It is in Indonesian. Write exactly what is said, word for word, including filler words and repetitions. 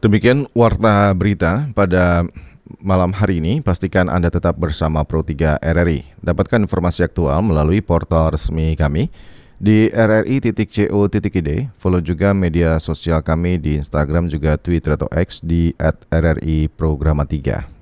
Demikian warta berita pada malam hari ini. Pastikan Anda tetap bersama Pro tiga R R I. Dapatkan informasi aktual melalui portal resmi kami di r r i titik co titik i d. Follow juga media sosial kami di Instagram juga Twitter atau X di at r r i programa tiga.